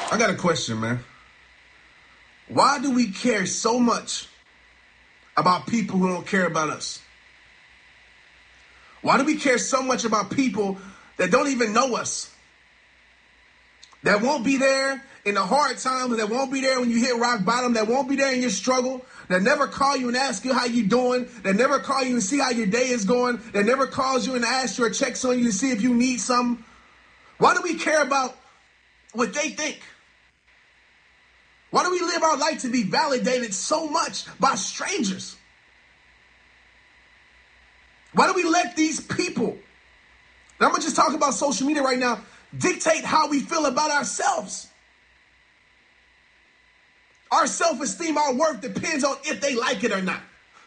I got a question, man. Why do we care so much about people who don't care about us? Why do we care so much about people that don't even know us? That won't be there in the hard times, that won't be there when you hit rock bottom, that won't be there in your struggle, that never call you and ask you how you doing, that never call you and see how your day is going, that never calls you and asks you or checks on you to see if you need something. Why do we care about what they think? Why do we live our life to be validated so much by strangers? Why do we let these people, and I'm going to just talk about social media right now, dictate how we feel about ourselves? Our self-esteem, our worth depends on if they like it or not.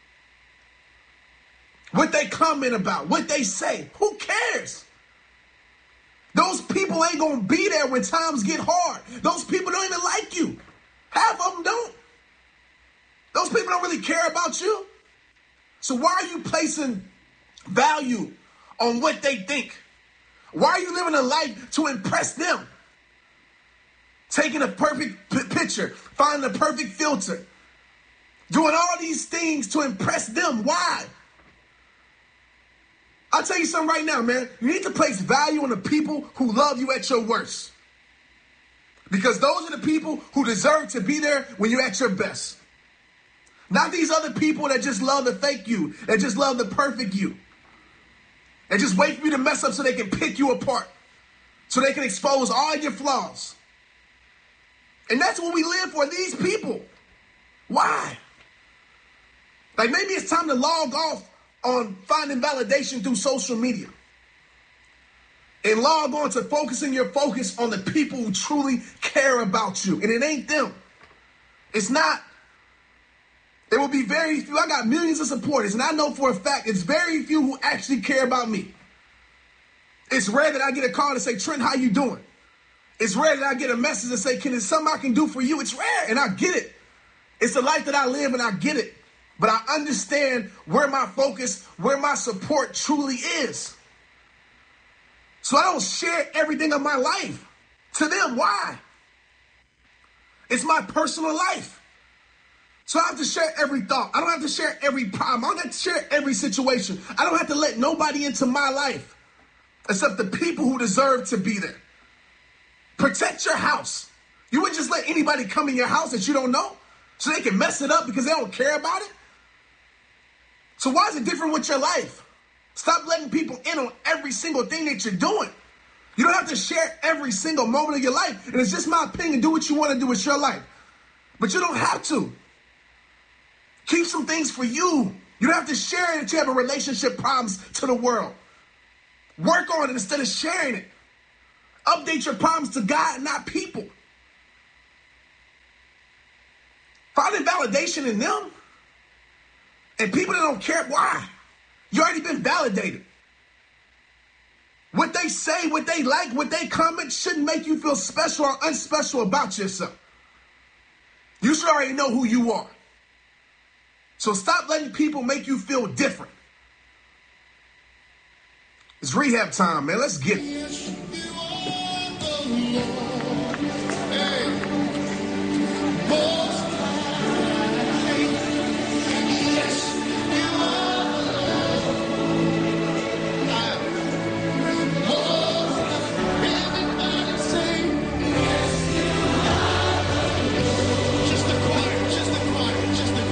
What they comment about, what they say. Who cares? Those people ain't going to be there when times get hard. Those people don't even like you. Half of them don't. Those people don't really care about you. So why are you placing value on what they think? Why are you living a life to impress them? Taking a perfect picture, finding the perfect filter, doing all these things to impress them. Why? I'll tell you something right now, man. You need to place value on the people who love you at your worst. Because those are the people who deserve to be there when you're at your best. Not these other people that just love the fake you, that just love the perfect you. And just wait for you to mess up so they can pick you apart. So they can expose all your flaws. And that's what we live for, these people. Why? Like maybe it's time to log off on finding validation through social media. And log on to focusing your focus on the people who truly care about you. And it ain't them. It's not. There will be very few. I got millions of supporters, and I know for a fact it's very few who actually care about me. It's rare that I get a call to say, Trent, how you doing? It's rare that I get a message to say, there's something I can do for you? It's rare, and I get it. It's the life that I live, and I get it. But I understand where my focus, where my support truly is. So I don't share everything of my life to them. Why? It's my personal life. So I don't have to share every thought. I don't have to share every problem. I don't have to share every situation. I don't have to let nobody into my life except the people who deserve to be there. Protect your house. You wouldn't just let anybody come in your house that you don't know so they can mess it up because they don't care about it. So why is it different with your life? Stop letting people in on every single thing that you're doing. You don't have to share every single moment of your life. And it's just my opinion. Do what you want to do with your life. But you don't have to. Keep some things for you. You don't have to share it if you have a relationship problems to the world. Work on it instead of sharing it. Update your problems to God, not people. Finding validation in them. And people that don't care, why? You already been validated. What they say, what they like, what they comment shouldn't make you feel special or unspecial about yourself. You should already know who you are. So stop letting people make you feel different. It's rehab time, man. Let's get it.